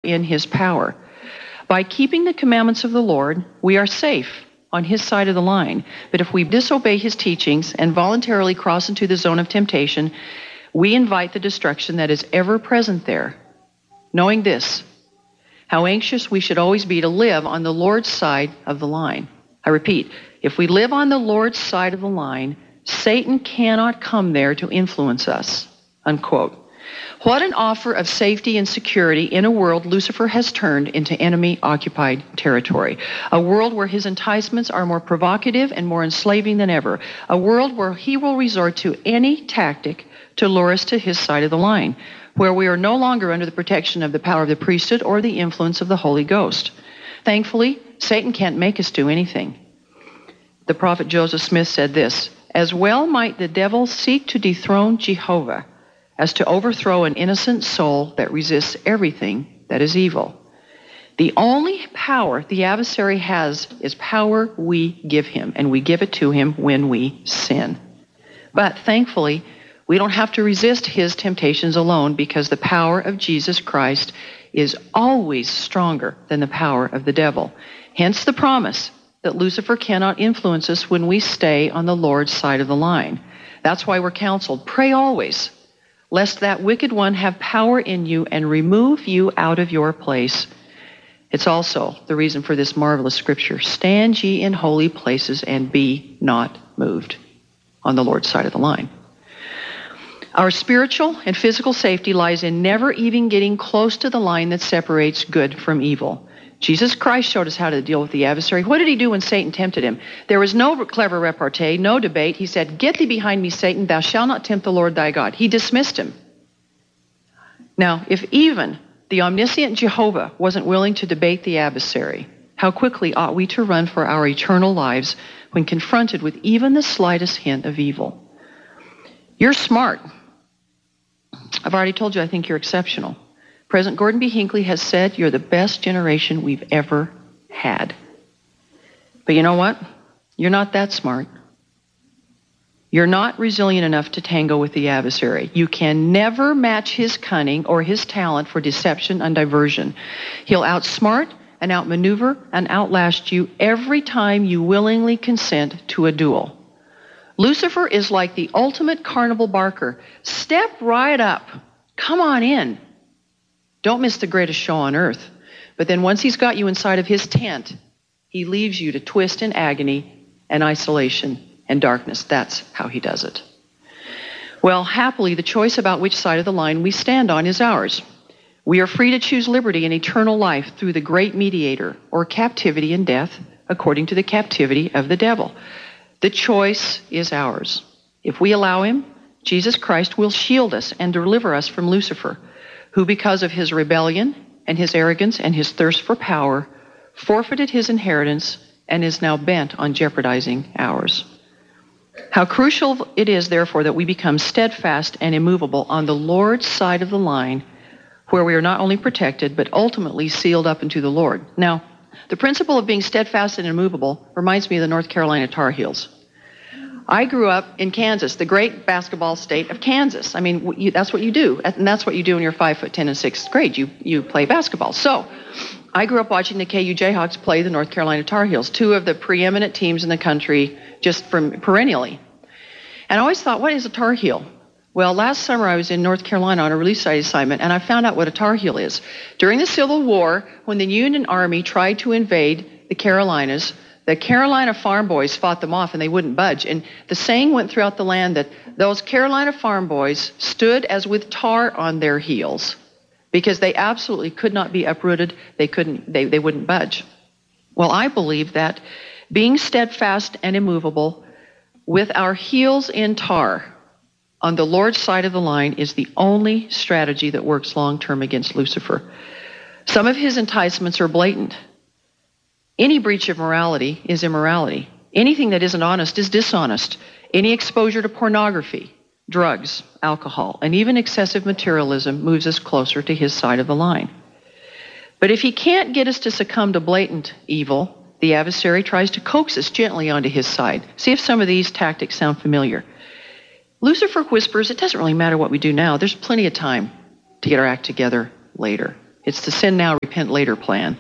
in his power. By keeping the commandments of the Lord, we are safe on his side of the line. But if we disobey his teachings and voluntarily cross into the zone of temptation, we invite the destruction that is ever present there. Knowing this, how anxious we should always be to live on the Lord's side of the line. I repeat, if we live on the Lord's side of the line, Satan cannot come there to influence us. Unquote. What an offer of safety and security in a world Lucifer has turned into enemy-occupied territory. A world where his enticements are more provocative and more enslaving than ever. A world where he will resort to any tactic to lure us to his side of the line, where we are no longer under the protection of the power of the priesthood or the influence of the Holy Ghost. Thankfully, Satan can't make us do anything. The prophet Joseph Smith said this, "As well might the devil seek to dethrone Jehovah as to overthrow an innocent soul that resists everything that is evil." The only power the adversary has is power we give him, and we give it to him when we sin. But thankfully, we don't have to resist his temptations alone, because the power of Jesus Christ is always stronger than the power of the devil. Hence the promise that Lucifer cannot influence us when we stay on the Lord's side of the line. That's why we're counseled, pray always, lest that wicked one have power in you and remove you out of your place. It's also the reason for this marvelous scripture, stand ye in holy places and be not moved, on the Lord's side of the line. Our spiritual and physical safety lies in never even getting close to the line that separates good from evil. Jesus Christ showed us how to deal with the adversary. What did he do when Satan tempted him? There was no clever repartee, no debate. He said, "Get thee behind me, Satan, thou shalt not tempt the Lord thy God." He dismissed him. Now, if even the omniscient Jehovah wasn't willing to debate the adversary, how quickly ought we to run for our eternal lives when confronted with even the slightest hint of evil? You're smart. I've already told you I think you're exceptional. President Gordon B. Hinckley has said you're the best generation we've ever had. But you know what? You're not that smart. You're not resilient enough to tango with the adversary. You can never match his cunning or his talent for deception and diversion. He'll outsmart and outmaneuver and outlast you every time you willingly consent to a duel. Lucifer is like the ultimate carnival barker. Step right up. Come on in. Don't miss the greatest show on earth. But then once he's got you inside of his tent, he leaves you to twist in agony and isolation and darkness. That's how he does it. Well, happily, the choice about which side of the line we stand on is ours. We are free to choose liberty and eternal life through the great mediator, or captivity and death, according to the captivity of the devil. The choice is ours. If we allow him, Jesus Christ will shield us and deliver us from Lucifer, who because of his rebellion and his arrogance and his thirst for power, forfeited his inheritance and is now bent on jeopardizing ours. How crucial it is, therefore, that we become steadfast and immovable on the Lord's side of the line, where we are not only protected, but ultimately sealed up into the Lord. Now, the principle of being steadfast and immovable reminds me of the North Carolina Tar Heels. I grew up in Kansas, the great basketball state of Kansas. I mean, that's what you do, and that's what you do when you're 5'10" in sixth grade. You play basketball. So I grew up watching the KU Jayhawks play the North Carolina Tar Heels, two of the preeminent teams in the country, just from perennially. And I always thought, what is a Tar Heel? Well, last summer I was in North Carolina on a relief site assignment, and I found out what a Tar Heel is. During the Civil War, when the Union Army tried to invade the Carolinas, the Carolina farm boys fought them off, and they wouldn't budge. And the saying went throughout the land that those Carolina farm boys stood as with tar on their heels, because they absolutely could not be uprooted. They wouldn't budge. Well, I believe that being steadfast and immovable with our heels in tar on the Lord's side of the line is the only strategy that works long-term against Lucifer. Some of his enticements are blatant. Any breach of morality is immorality. Anything that isn't honest is dishonest. Any exposure to pornography, drugs, alcohol, and even excessive materialism moves us closer to his side of the line. But if he can't get us to succumb to blatant evil, the adversary tries to coax us gently onto his side. See if some of these tactics sound familiar. Lucifer whispers, it doesn't really matter what we do now. There's plenty of time to get our act together later. It's the sin now, repent later plan.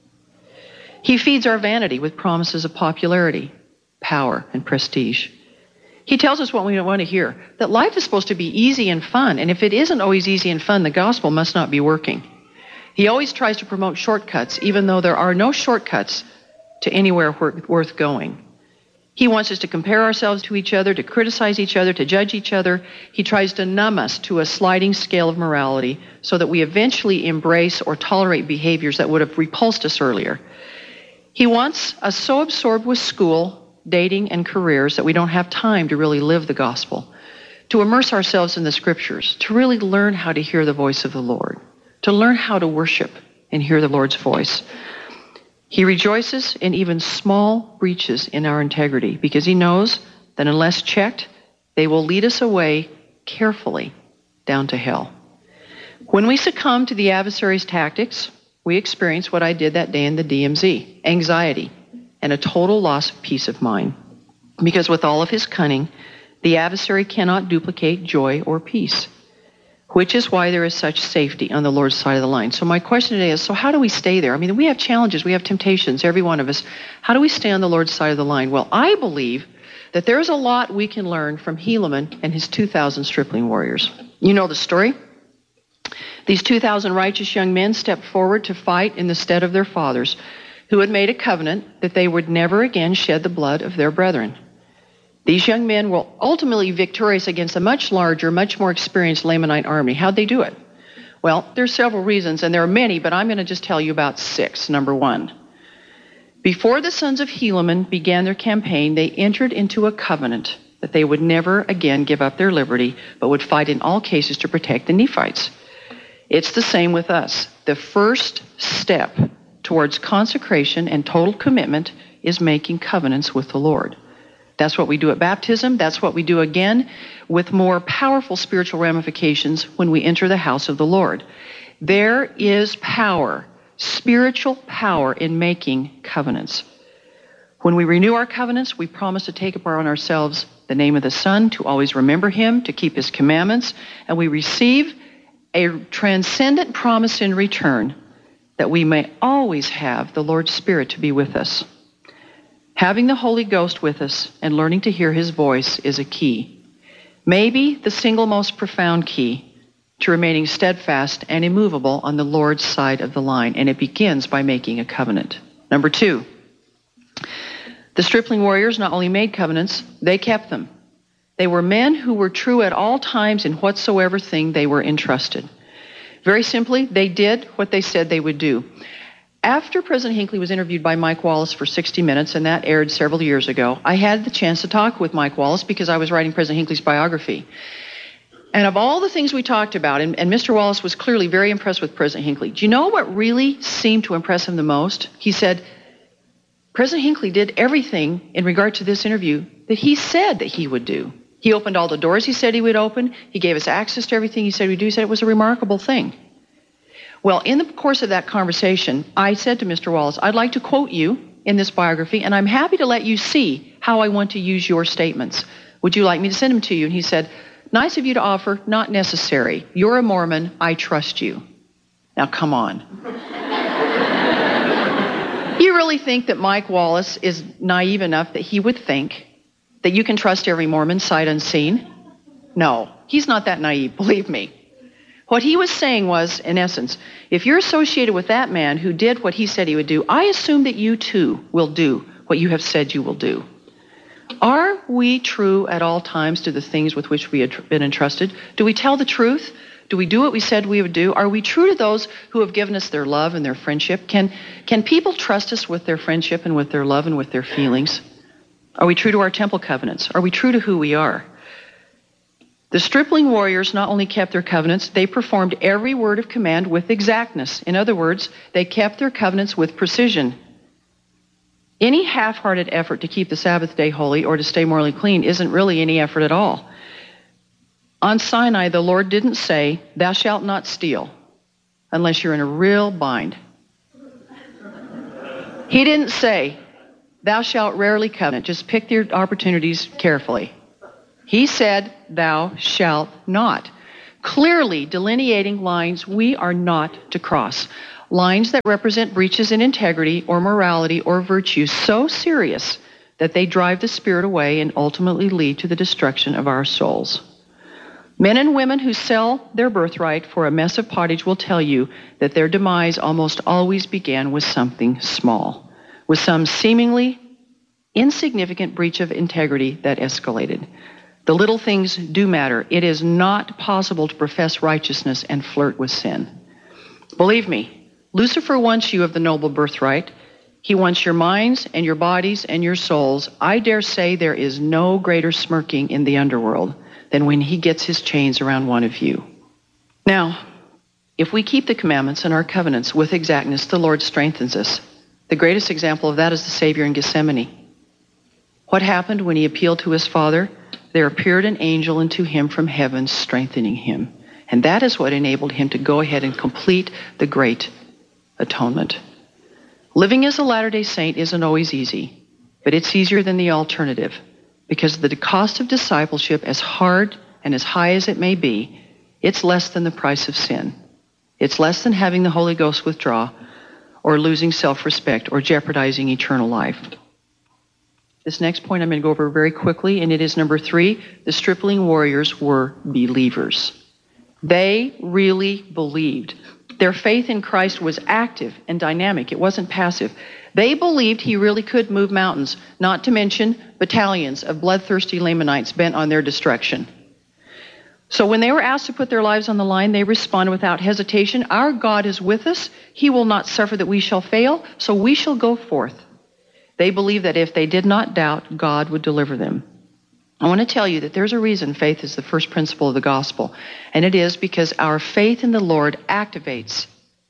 He feeds our vanity with promises of popularity, power, and prestige. He tells us what we don't want to hear, that life is supposed to be easy and fun, and if it isn't always easy and fun, the gospel must not be working. He always tries to promote shortcuts, even though there are no shortcuts to anywhere worth going. He wants us to compare ourselves to each other, to criticize each other, to judge each other. He tries to numb us to a sliding scale of morality so that we eventually embrace or tolerate behaviors that would have repulsed us earlier. He wants us so absorbed with school, dating, and careers that we don't have time to really live the gospel, to immerse ourselves in the scriptures, to really learn how to hear the voice of the Lord, to learn how to worship and hear the Lord's voice. He rejoices in even small breaches in our integrity because he knows that unless checked, they will lead us away carefully down to hell. When we succumb to the adversary's tactics, we experience what I did that day in the DMZ, anxiety and a total loss of peace of mind. Because with all of his cunning, the adversary cannot duplicate joy or peace, which is why there is such safety on the Lord's side of the line. So my question today is, so how do we stay there? I mean, we have challenges, we have temptations, every one of us. How do we stay on the Lord's side of the line? Well, I believe that there's a lot we can learn from Helaman and his 2,000 stripling warriors. You know the story. These 2,000 righteous young men stepped forward to fight in the stead of their fathers, who had made a covenant that they would never again shed the blood of their brethren. These young men were ultimately victorious against a much larger, much more experienced Lamanite army. How'd they do it? Well, there's several reasons, and there are many, but I'm going to just tell you about 6. Number 1, before the sons of Helaman began their campaign, they entered into a covenant that they would never again give up their liberty, but would fight in all cases to protect the Nephites. It's the same with us. The first step towards consecration and total commitment is making covenants with the Lord. That's what we do at baptism. That's what we do again with more powerful spiritual ramifications when we enter the house of the Lord. There is power, spiritual power in making covenants. When we renew our covenants, we promise to take upon ourselves the name of the Son, to always remember him, to keep his commandments, and we receive a transcendent promise in return that we may always have the Lord's Spirit to be with us. Having the Holy Ghost with us and learning to hear his voice is a key. Maybe the single most profound key to remaining steadfast and immovable on the Lord's side of the line, and it begins by making a covenant. Number 2, the stripling warriors not only made covenants, they kept them. They were men who were true at all times in whatsoever thing they were entrusted. Very simply, they did what they said they would do. After President Hinckley was interviewed by Mike Wallace for 60 Minutes, and that aired several years ago, I had the chance to talk with Mike Wallace because I was writing President Hinckley's biography. And of all the things we talked about, and Mr. Wallace was clearly very impressed with President Hinckley, do you know what really seemed to impress him the most? He said, President Hinckley did everything in regard to this interview that he said that he would do. He opened all the doors he said he would open. He gave us access to everything he said we'd do. He said it was a remarkable thing. Well, in the course of that conversation, I said to Mr. Wallace, I'd like to quote you in this biography, and I'm happy to let you see how I want to use your statements. Would you like me to send them to you? And he said, nice of you to offer, not necessary. You're a Mormon. I trust you. Now, come on. You really think that Mike Wallace is naive enough that he would think that you can trust every Mormon sight unseen? No, he's not that naive, believe me. What he was saying was, in essence, if you're associated with that man who did what he said he would do, I assume that you too will do what you have said you will do. Are we true at all times to the things with which we have been entrusted? Do we tell the truth? Do we do what we said we would do? Are we true to those who have given us their love and their friendship? Can people trust us with their friendship and with their love and with their feelings? Are we true to our temple covenants? Are we true to who we are? The stripling warriors not only kept their covenants, they performed every word of command with exactness. In other words, they kept their covenants with precision. Any half-hearted effort to keep the Sabbath day holy or to stay morally clean isn't really any effort at all. On Sinai, the Lord didn't say, thou shalt not steal, unless you're in a real bind. He didn't say, thou shalt rarely covenant. Just pick your opportunities carefully. He said, thou shalt not. clearly delineating lines we are not to cross. Lines that represent breaches in integrity or morality or virtue so serious that they drive the spirit away and ultimately lead to the destruction of our souls. Men and women who sell their birthright for a mess of pottage will tell you that their demise almost always began with something small, with some seemingly insignificant breach of integrity that escalated. The little things do matter. It is not possible to profess righteousness and flirt with sin. Believe me, Lucifer wants you of the noble birthright. He wants your minds and your bodies and your souls. I dare say there is no greater smirking in the underworld than when he gets his chains around one of you. Now, if we keep the commandments and our covenants with exactness, the Lord strengthens us. The greatest example of that is the Savior in Gethsemane. What happened when he appealed to his Father? There appeared an angel unto him from heaven, strengthening him. And that is what enabled him to go ahead and complete the great atonement. Living as a Latter-day Saint isn't always easy, but it's easier than the alternative, because the cost of discipleship, as hard and as high as it may be, it's less than the price of sin. It's less than having the Holy Ghost withdraw, or losing self-respect, or jeopardizing eternal life. This next point I'm going to go over very quickly, and it is number 3. The stripling warriors were believers. They really believed. Their faith in Christ was active and dynamic. It wasn't passive. They believed he really could move mountains, not to mention battalions of bloodthirsty Lamanites bent on their destruction. So when they were asked to put their lives on the line, they responded without hesitation, "Our God is with us. He will not suffer that we shall fail, so we shall go forth." They believed that if they did not doubt, God would deliver them. I want to tell you that there's a reason faith is the first principle of the gospel, and it is because our faith in the Lord activates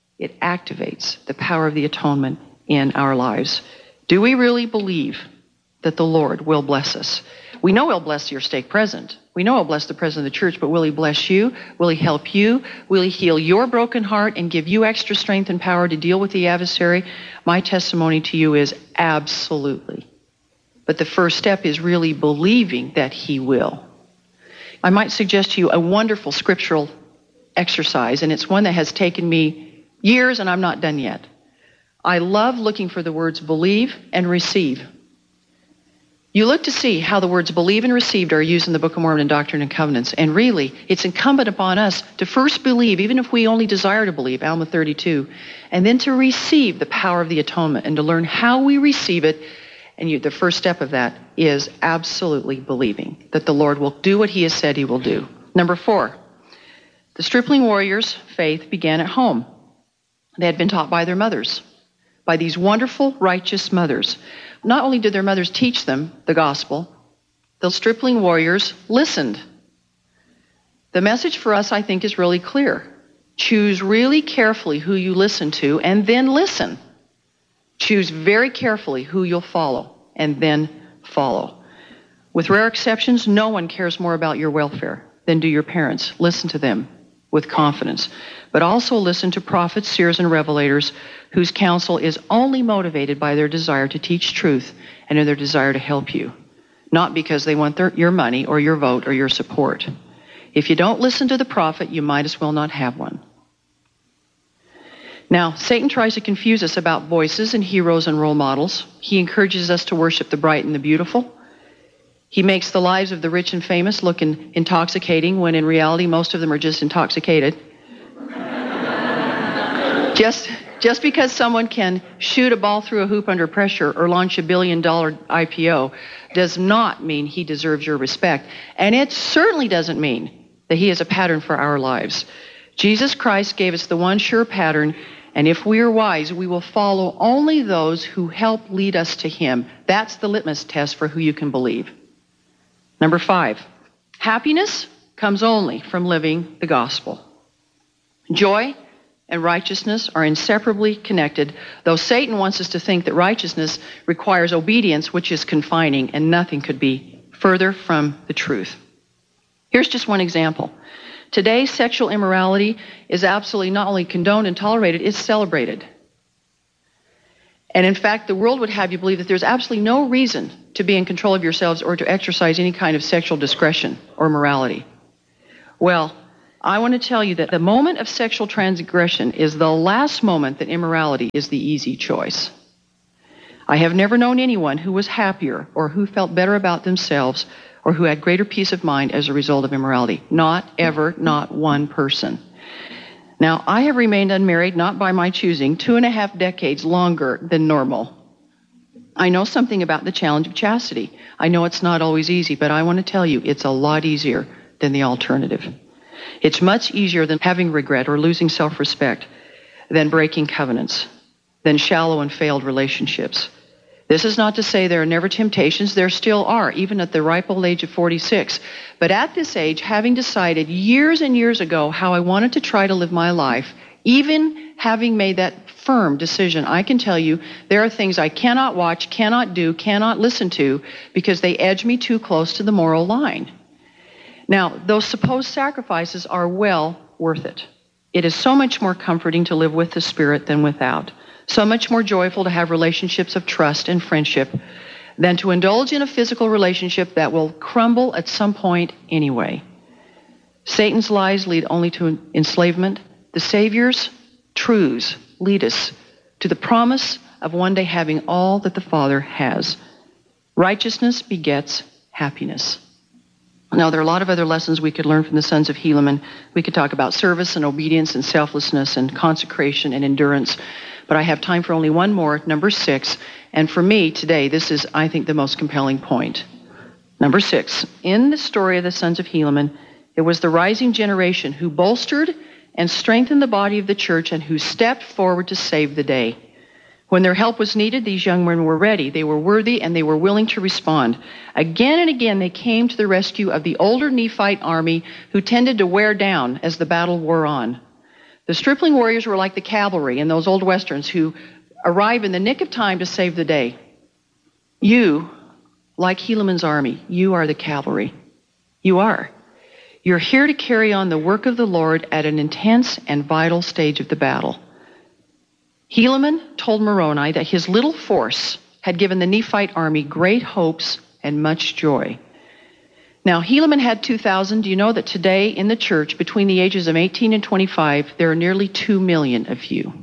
the power of the atonement in our lives. Do we really believe that the Lord will bless us? We know he'll bless your stake present. We know he'll bless the president of the church, but will he bless you? Will he help you? Will he heal your broken heart and give you extra strength and power to deal with the adversary? My testimony to you is absolutely. But the first step is really believing that he will. I might suggest to you a wonderful scriptural exercise, and it's one that has taken me years, and I'm not done yet. I love looking for the words believe and receive. You look to see how the words believe and received are used in the Book of Mormon and Doctrine and Covenants, and really, it's incumbent upon us to first believe, even if we only desire to believe, Alma 32, and then to receive the power of the atonement and to learn how we receive it. And the first step of that is absolutely believing that the Lord will do what he has said he will do. Number 4, the stripling warriors' faith began at home. They had been taught by their mothers, by these wonderful, righteous mothers. Not only did their mothers teach them the gospel, the stripling warriors listened. The message for us, I think, is really clear. Choose really carefully who you listen to, and then listen. Choose very carefully who you'll follow, and then follow. With rare exceptions, no one cares more about your welfare than do your parents. Listen to them with confidence. But also listen to prophets, seers, and revelators whose counsel is only motivated by their desire to teach truth and in their desire to help you, not because they want your money or your vote or your support. If you don't listen to the prophet, you might as well not have one. Now, Satan tries to confuse us about voices and heroes and role models. He encourages us to worship the bright and the beautiful. He makes the lives of the rich and famous look intoxicating, when in reality most of them are just intoxicated. Just because someone can shoot a ball through a hoop under pressure or launch $1 billion IPO does not mean he deserves your respect. And it certainly doesn't mean that he is a pattern for our lives. Jesus Christ gave us the one sure pattern, and if we are wise, we will follow only those who help lead us to him. That's the litmus test for who you can believe. Number 5, happiness comes only from living the gospel. Joy and righteousness are inseparably connected, though Satan wants us to think that righteousness requires obedience, which is confining, and nothing could be further from the truth. Here's just one example. Today, sexual immorality is absolutely not only condoned and tolerated, it's celebrated. And in fact, the world would have you believe that there's absolutely no reason to be in control of yourselves or to exercise any kind of sexual discretion or morality. Well, I want to tell you that the moment of sexual transgression is the last moment that immorality is the easy choice. I have never known anyone who was happier or who felt better about themselves or who had greater peace of mind as a result of immorality. Not ever, not one person. Now, I have remained unmarried, not by my choosing, 2.5 decades longer than normal. I know something about the challenge of chastity. I know it's not always easy, but I want to tell you it's a lot easier than the alternative. It's much easier than having regret or losing self-respect, than breaking covenants, than shallow and failed relationships. This is not to say there are never temptations. There still are, even at the ripe old age of 46. But at this age, having decided years and years ago how I wanted to try to live my life, even having made that firm decision, I can tell you there are things I cannot watch, cannot do, cannot listen to because they edge me too close to the moral line. Now, those supposed sacrifices are well worth it. It is so much more comforting to live with the Spirit than without. So much more joyful to have relationships of trust and friendship than to indulge in a physical relationship that will crumble at some point anyway. Satan's lies lead only to enslavement. The Savior's truths lead us to the promise of one day having all that the Father has. Righteousness begets happiness. Now, there are a lot of other lessons we could learn from the sons of Helaman. We could talk about service and obedience and selflessness and consecration and endurance. But I have time for only one more, number 6. And for me today, this is, I think, the most compelling point. Number 6. In the story of the sons of Helaman, it was the rising generation who bolstered and strengthened the body of the church and who stepped forward to save the day. When their help was needed, these young men were ready. They were worthy, and they were willing to respond. Again and again, they came to the rescue of the older Nephite army who tended to wear down as the battle wore on. The stripling warriors were like the cavalry in those old westerns who arrive in the nick of time to save the day. You, like Helaman's army, you are the cavalry. You are. You're here to carry on the work of the Lord at an intense and vital stage of the battle. Helaman told Moroni that his little force had given the Nephite army great hopes and much joy. Now, Helaman had 2,000. Do you know that today in the church, between the ages of 18 and 25, there are nearly 2 million of you?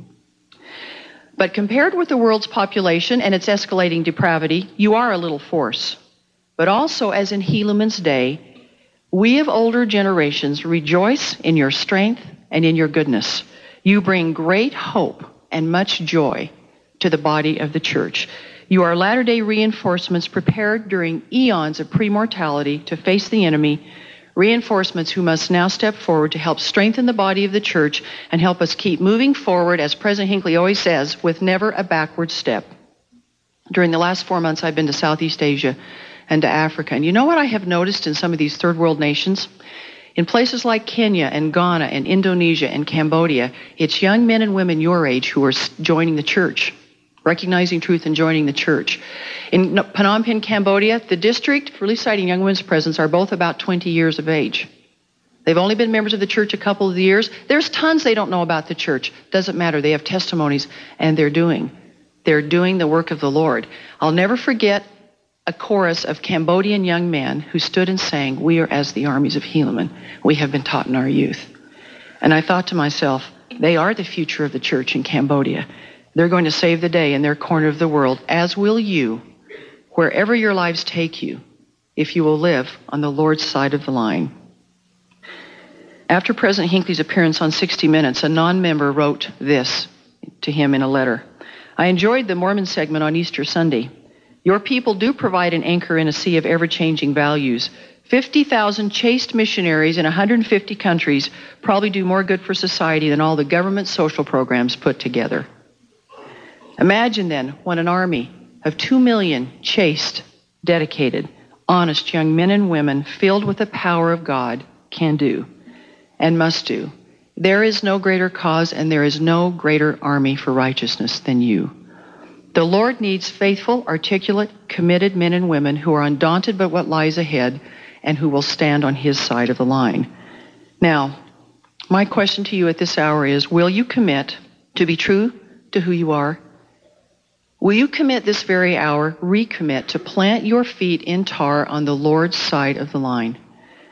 But compared with the world's population and its escalating depravity, you are a little force. But also, as in Helaman's day, we of older generations rejoice in your strength and in your goodness. You bring great hope and much joy to the body of the church. You are latter-day reinforcements prepared during eons of pre-mortality to face the enemy, reinforcements who must now step forward to help strengthen the body of the church and help us keep moving forward, as President Hinckley always says, with never a backward step. During the last 4 months, I've been to Southeast Asia and to Africa. And you know what I have noticed in some of these third world nations? In places like Kenya and Ghana and Indonesia and Cambodia, it's young men and women your age who are joining the church, recognizing truth and joining the church. In Phnom Penh, Cambodia, the district really citing young women's presence are both about 20 years of age. They've only been members of the church a couple of years. There's tons they don't know about the church. Doesn't matter. They have testimonies, and they're doing the work of the Lord. I'll never forget a chorus of Cambodian young men who stood and sang, "We are as the armies of Helaman. We have been taught in our youth." And I thought to myself, they are the future of the church in Cambodia. They're going to save the day in their corner of the world, as will you, wherever your lives take you, if you will live on the Lord's side of the line. After President Hinckley's appearance on 60 Minutes, a non-member wrote this to him in a letter. "I enjoyed the Mormon segment on Easter Sunday. Your people do provide an anchor in a sea of ever-changing values. 50,000 chaste missionaries in 150 countries probably do more good for society than all the government social programs put together." Imagine then what an army of 2 million chaste, dedicated, honest young men and women filled with the power of God can do and must do. There is no greater cause and there is no greater army for righteousness than you. The Lord needs faithful, articulate, committed men and women who are undaunted by what lies ahead and who will stand on His side of the line. Now, my question to you at this hour is, will you commit to be true to who you are? Will you commit this very hour, recommit to plant your feet in tar on the Lord's side of the line?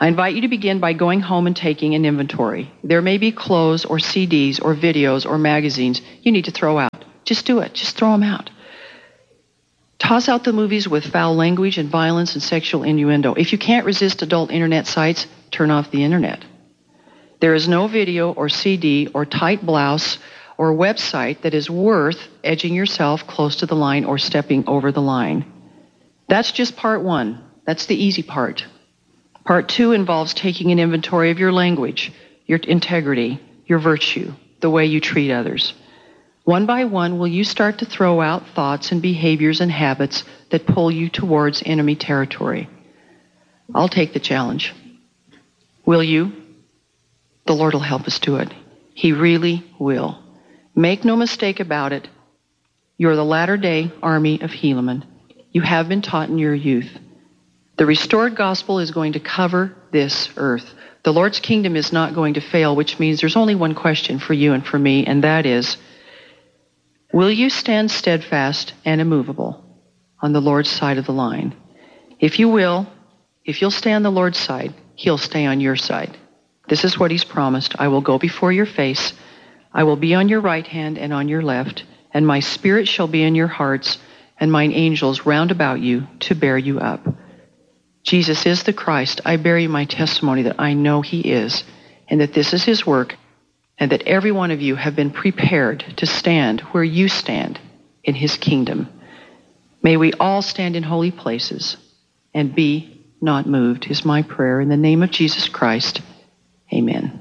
I invite you to begin by going home and taking an inventory. There may be clothes or CDs or videos or magazines you need to throw out. Just do it. Just throw them out. Toss out the movies with foul language and violence and sexual innuendo. If you can't resist adult internet sites, turn off the internet. There is no video or CD or tight blouse or website that is worth edging yourself close to the line or stepping over the line. That's just part one. That's the easy part. Part two involves taking an inventory of your language, your integrity, your virtue, the way you treat others. One by one, will you start to throw out thoughts and behaviors and habits that pull you towards enemy territory? I'll take the challenge. Will you? The Lord will help us do it. He really will. Make no mistake about it. You're the latter-day army of Helaman. You have been taught in your youth. The restored gospel is going to cover this earth. The Lord's kingdom is not going to fail, which means there's only one question for you and for me, and that is, will you stand steadfast and immovable on the Lord's side of the line? If you will, if you'll stay on the Lord's side, He'll stay on your side. This is what He's promised. I will go before your face. I will be on your right hand and on your left, and my spirit shall be in your hearts, and mine angels round about you to bear you up. Jesus is the Christ. I bear you my testimony that I know He is, and that this is His work, and that every one of you have been prepared to stand where you stand in His kingdom. May we all stand in holy places and be not moved, is my prayer. In the name of Jesus Christ, amen.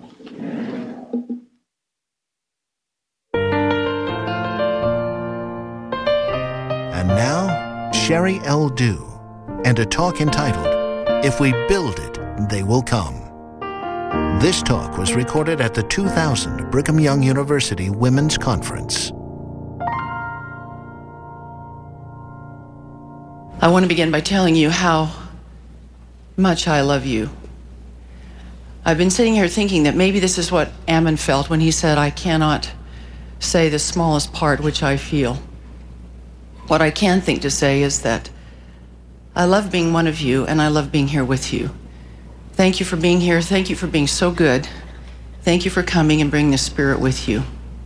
And now, Sherry L. Dew, and a talk entitled, If We Build It, They Will Come. This talk was recorded at the 2000 Brigham Young University Women's Conference. I want to begin by telling you how much I love you. I've been sitting here thinking that maybe this is what Ammon felt when he said, I cannot say the smallest part which I feel. What I can think to say is that I love being one of you, and I love being here with you. Thank you for being here. Thank you for being so good. Thank you for coming and bringing the Spirit with you.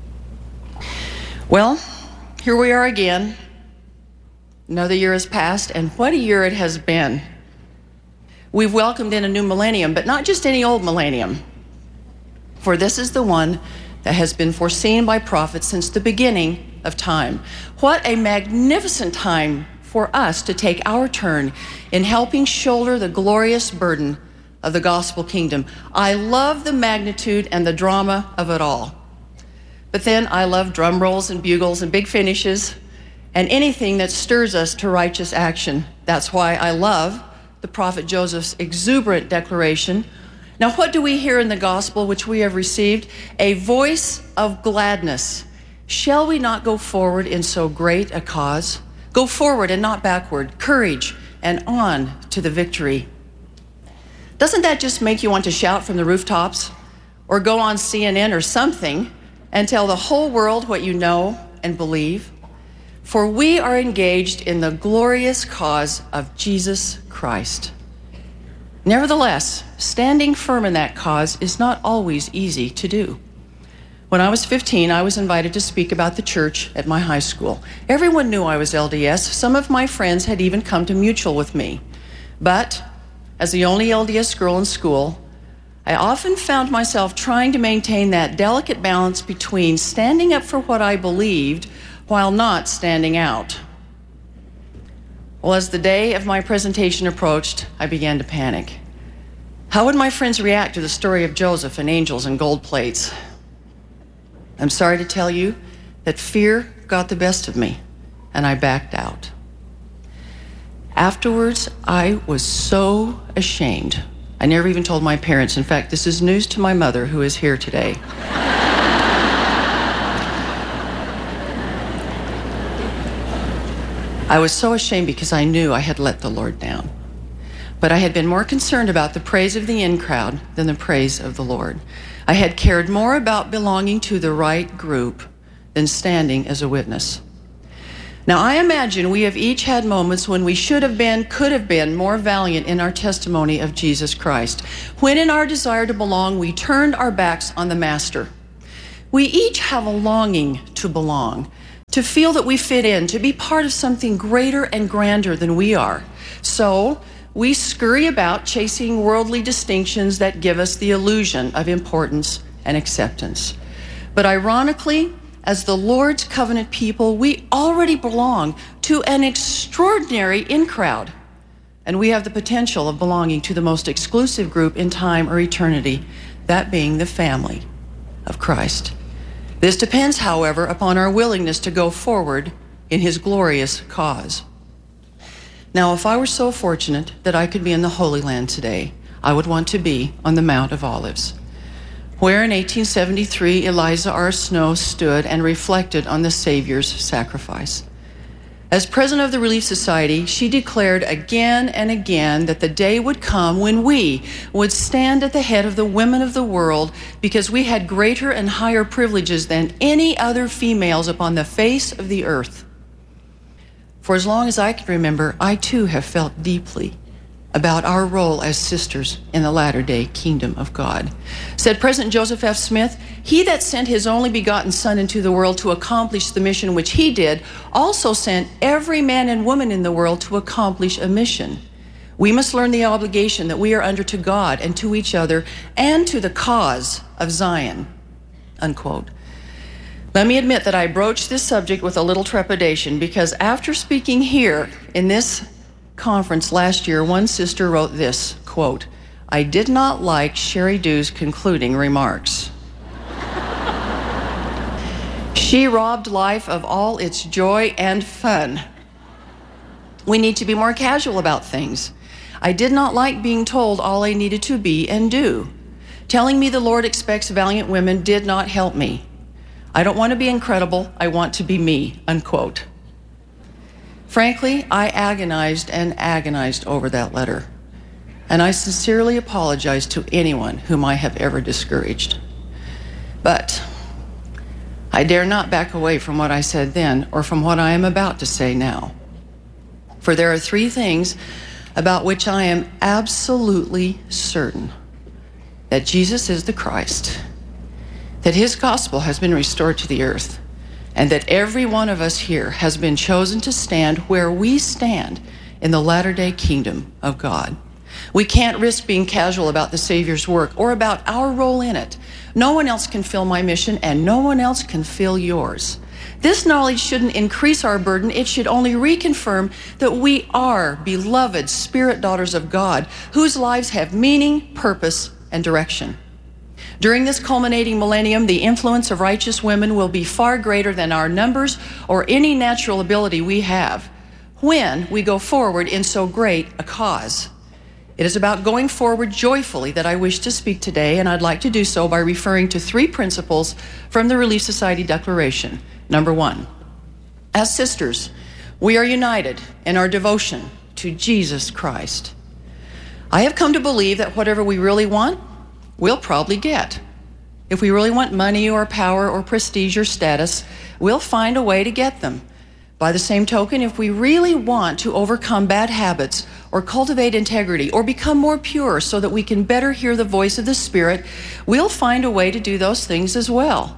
Well, here we are again. Another year has passed, and what a year it has been. We've welcomed in a new millennium, but not just any old millennium. For this is the one that has been foreseen by prophets since the beginning of time. What a magnificent time for us to take our turn in helping shoulder the glorious burden of the gospel kingdom. I love the magnitude and the drama of it all. But then I love drum rolls and bugles and big finishes and anything that stirs us to righteous action. That's why I love the prophet Joseph's exuberant declaration. Now, what do we hear in the gospel which we have received? A voice of gladness. Shall we not go forward in so great a cause? Go forward and not backward. Courage and on to the victory. Doesn't that just make you want to shout from the rooftops or go on CNN or something and tell the whole world what you know and believe? For we are engaged in the glorious cause of Jesus Christ. Nevertheless, standing firm in that cause is not always easy to do. When I was 15, I was invited to speak about the church at my high school. Everyone knew I was LDS. Some of my friends had even come to Mutual with me. But as the only LDS girl in school, I often found myself trying to maintain that delicate balance between standing up for what I believed while not standing out. Well, as the day of my presentation approached, I began to panic. How would my friends react to the story of Joseph and angels and gold plates? I'm sorry to tell you that fear got the best of me, and I backed out. Afterwards, I was so ashamed. I never even told my parents. In fact, this is news to my mother, who is here today. I was so ashamed because I knew I had let the Lord down. But I had been more concerned about the praise of the in crowd than the praise of the Lord. I had cared more about belonging to the right group than standing as a witness. Now, I imagine we have each had moments when we should have been, could have been more valiant in our testimony of Jesus Christ, when in our desire to belong, we turned our backs on the Master. We each have a longing to belong, to feel that we fit in, to be part of something greater and grander than we are. So we scurry about chasing worldly distinctions that give us the illusion of importance and acceptance. But ironically, as the Lord's covenant people, we already belong to an extraordinary in-crowd, and we have the potential of belonging to the most exclusive group in time or eternity, that being the family of Christ. This depends, however, upon our willingness to go forward in His glorious cause. Now, if I were so fortunate that I could be in the Holy Land today, I would want to be on the Mount of Olives, where in 1873 Eliza R. Snow stood and reflected on the Savior's sacrifice. As president of the Relief Society, she declared again and again that the day would come when we would stand at the head of the women of the world because we had greater and higher privileges than any other females upon the face of the earth. For as long as I can remember, I too have felt deeply about our role as sisters in the latter-day kingdom of God. Said President Joseph F. Smith, "He that sent his only begotten Son into the world to accomplish the mission which he did, also sent every man and woman in the world to accomplish a mission. We must learn the obligation that we are under to God and to each other and to the cause of Zion." Unquote. Let me admit that I broached this subject with a little trepidation because after speaking here in this conference last year, one sister wrote this, quote, "I did not like Sheri Dew's concluding remarks. She robbed life of all its joy and fun. We need to be more casual about things. I did not like being told all I needed to be and do. Telling me the Lord expects valiant women did not help me. I don't want to be incredible, I want to be me," unquote. Frankly, I agonized and agonized over that letter, and I sincerely apologize to anyone whom I have ever discouraged. But I dare not back away from what I said then or from what I am about to say now. For there are three things about which I am absolutely certain: that Jesus is the Christ, that His gospel has been restored to the earth, and that every one of us here has been chosen to stand where we stand in the latter-day kingdom of God. We can't risk being casual about the Savior's work or about our role in it. No one else can fill my mission, and no one else can fill yours. This knowledge shouldn't increase our burden. It should only reconfirm that we are beloved spirit daughters of God, whose lives have meaning, purpose, and direction. During this culminating millennium, the influence of righteous women will be far greater than our numbers or any natural ability we have when we go forward in so great a cause. It is about going forward joyfully that I wish to speak today, and I'd like to do so by referring to three principles from the Relief Society Declaration. Number one, as sisters, we are united in our devotion to Jesus Christ. I have come to believe that whatever we really want, we'll probably get. If we really want money or power or prestige or status, we'll find a way to get them. By the same token, if we really want to overcome bad habits or cultivate integrity or become more pure so that we can better hear the voice of the Spirit, we'll find a way to do those things as well.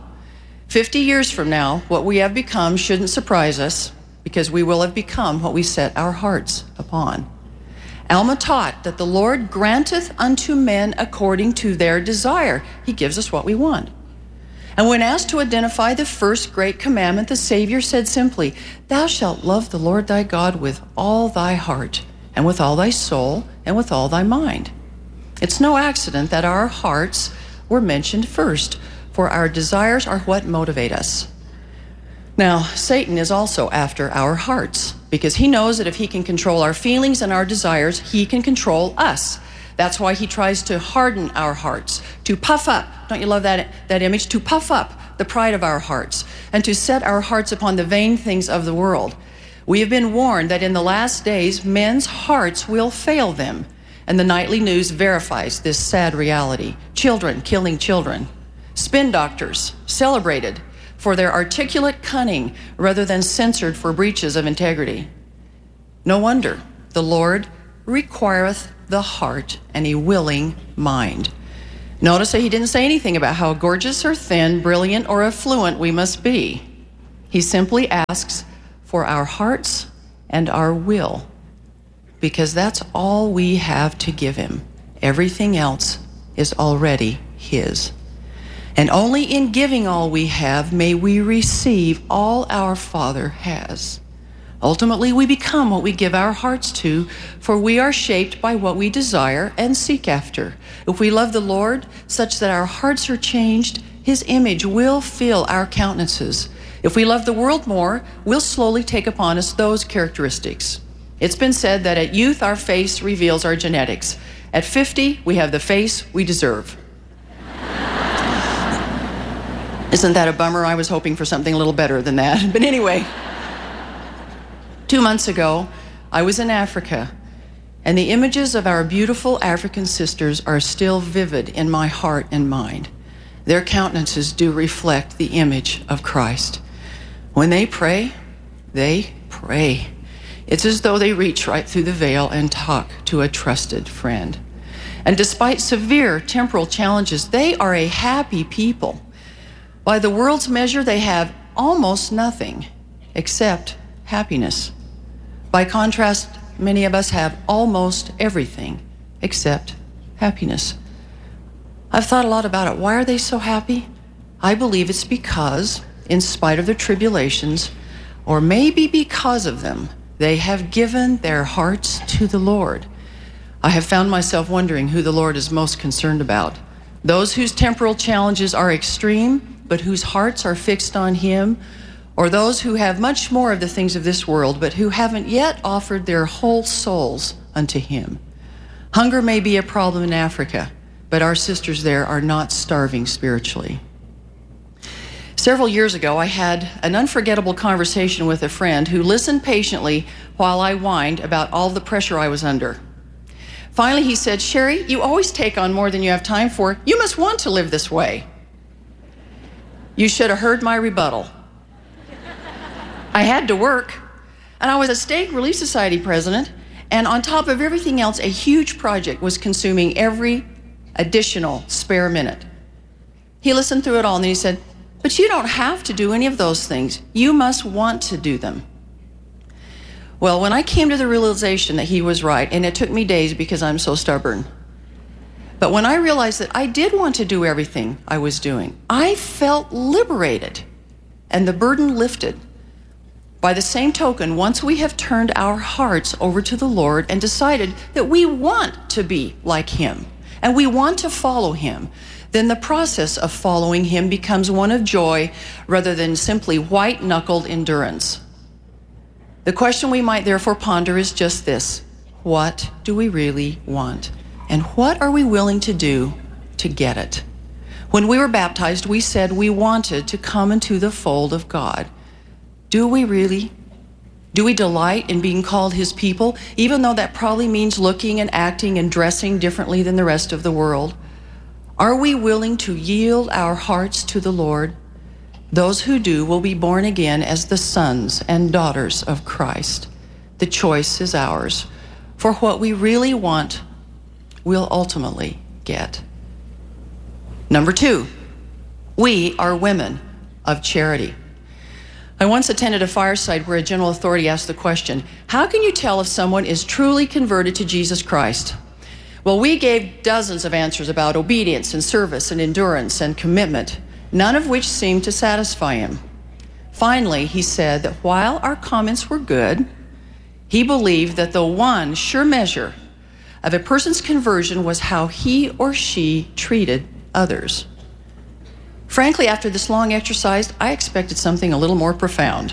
50 years from now, what we have become shouldn't surprise us because we will have become what we set our hearts upon. Alma taught that the Lord granteth unto men according to their desire. He gives us what we want. And when asked to identify the first great commandment, the Savior said simply, "Thou shalt love the Lord thy God with all thy heart, and with all thy soul, and with all thy mind." It's no accident that our hearts were mentioned first, for our desires are what motivate us. Now, Satan is also after our hearts, because he knows that if he can control our feelings and our desires, he can control us. That's why he tries to harden our hearts, to puff up, don't you love that image? To puff up the pride of our hearts, and to set our hearts upon the vain things of the world. We have been warned that in the last days, men's hearts will fail them, and the nightly news verifies this sad reality. Children killing children, spin doctors celebrated for their articulate cunning rather than censored for breaches of integrity. No wonder the Lord requireth the heart and a willing mind. Notice that he didn't say anything about how gorgeous or thin, brilliant or affluent we must be. He simply asks for our hearts and our will, because that's all we have to give him. Everything else is already his. And only in giving all we have may we receive all our Father has. Ultimately, we become what we give our hearts to, for we are shaped by what we desire and seek after. If we love the Lord such that our hearts are changed, his image will fill our countenances. If we love the world more, we'll slowly take upon us those characteristics. It's been said that at youth, our face reveals our genetics. At 50, we have the face we deserve. Isn't that a bummer? I was hoping for something a little better than that. But anyway, 2 months ago, I was in Africa, and the images of our beautiful African sisters are still vivid in my heart and mind. Their countenances do reflect the image of Christ. When they pray, they pray. It's as though they reach right through the veil and talk to a trusted friend. And despite severe temporal challenges, they are a happy people. By the world's measure, they have almost nothing except happiness. By contrast, many of us have almost everything except happiness. I've thought a lot about it. Why are they so happy? I believe it's because, in spite of their tribulations, or maybe because of them, they have given their hearts to the Lord. I have found myself wondering who the Lord is most concerned about. Those whose temporal challenges are extreme, but whose hearts are fixed on him, or those who have much more of the things of this world, but who haven't yet offered their whole souls unto him. Hunger may be a problem in Africa, but our sisters there are not starving spiritually. Several years ago, I had an unforgettable conversation with a friend who listened patiently while I whined about all the pressure I was under. Finally, he said, "Sherry, you always take on more than you have time for. You must want to live this way." You should have heard my rebuttal. I had to work, and I was a State Relief Society president, and on top of everything else, a huge project was consuming every additional spare minute. He listened through it all, and then he said, "But you don't have to do any of those things. You must want to do them." Well, when I came to the realization that he was right, and it took me days because I'm so stubborn, but when I realized that I did want to do everything I was doing, I felt liberated, and the burden lifted. By the same token, once we have turned our hearts over to the Lord and decided that we want to be like him and we want to follow him, then the process of following him becomes one of joy rather than simply white-knuckled endurance. The question we might therefore ponder is just this: what do we really want? And what are we willing to do to get it? When we were baptized, we said we wanted to come into the fold of God. Do we really? Do we delight in being called his people, even though that probably means looking and acting and dressing differently than the rest of the world? Are we willing to yield our hearts to the Lord? Those who do will be born again as the sons and daughters of Christ. The choice is ours, for what we really want, we'll ultimately get. Number 2, we are women of charity. I once attended a fireside where a general authority asked the question, how can you tell if someone is truly converted to Jesus Christ? Well, we gave dozens of answers about obedience and service and endurance and commitment, none of which seemed to satisfy him. Finally, he said that while our comments were good, he believed that the one sure measure of a person's conversion was how he or she treated others. Frankly, after this long exercise, I expected something a little more profound.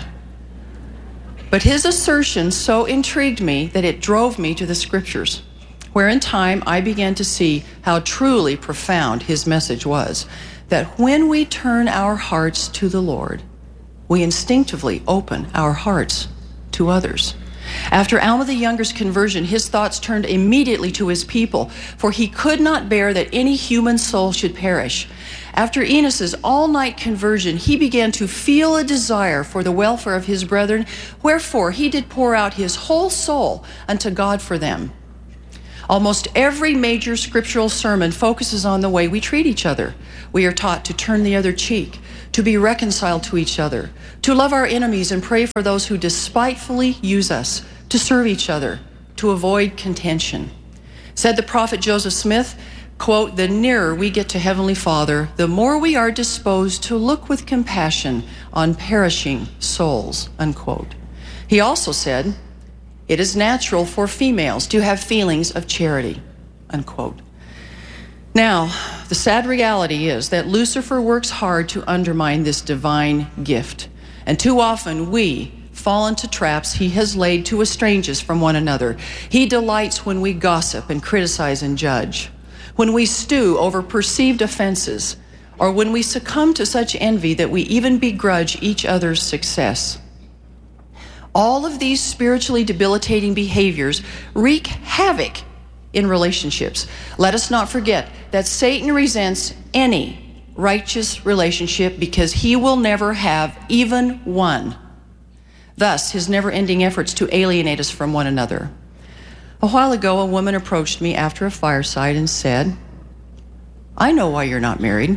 But his assertion so intrigued me that it drove me to the scriptures, where in time I began to see how truly profound his message was, that when we turn our hearts to the Lord, we instinctively open our hearts to others. After Alma the Younger's conversion, his thoughts turned immediately to his people, for he could not bear that any human soul should perish. After Enos's all-night conversion, he began to feel a desire for the welfare of his brethren, wherefore he did pour out his whole soul unto God for them. Almost every major scriptural sermon focuses on the way we treat each other. We are taught to turn the other cheek, to be reconciled to each other, to love our enemies and pray for those who despitefully use us, to serve each other, to avoid contention. Said the prophet Joseph Smith, quote, "The nearer we get to Heavenly Father, the more we are disposed to look with compassion on perishing souls," unquote. He also said, "It is natural for females to have feelings of charity," unquote. Now, the sad reality is that Lucifer works hard to undermine this divine gift, and too often we fall into traps he has laid to estrange us from one another. He delights when we gossip and criticize and judge, when we stew over perceived offenses, or when we succumb to such envy that we even begrudge each other's success. All of these spiritually debilitating behaviors wreak havoc in relationships. Let us not forget that Satan resents any righteous relationship because he will never have even one. Thus, his never-ending efforts to alienate us from one another. A while ago, a woman approached me after a fireside and said, "I know why you're not married."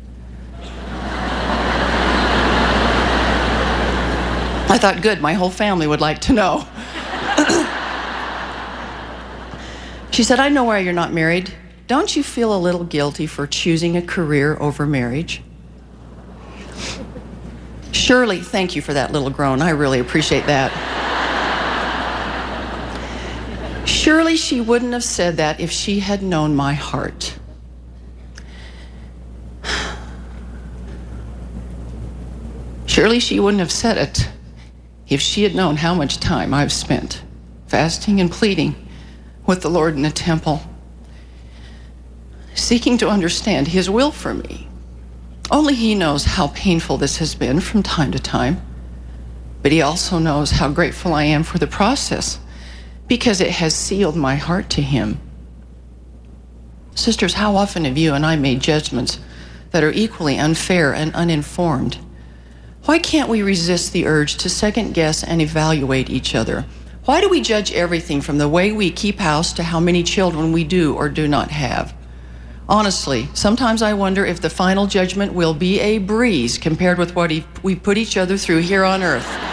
I thought, good, my whole family would like to know. She said, "I know why you're not married. Don't you feel a little guilty for choosing a career over marriage?" Shirley, thank you for that little groan. I really appreciate that. Surely she wouldn't have said that if she had known my heart. Surely she wouldn't have said it if she had known how much time I've spent fasting and pleading with the Lord in the temple, seeking to understand his will for me. Only he knows how painful this has been from time to time, but he also knows how grateful I am for the process because it has sealed my heart to him. Sisters, how often have you and I made judgments that are equally unfair and uninformed? Why can't we resist the urge to second guess and evaluate each other? Why do we judge everything from the way we keep house to how many children we do or do not have? Honestly, sometimes I wonder if the final judgment will be a breeze compared with what we put each other through here on earth.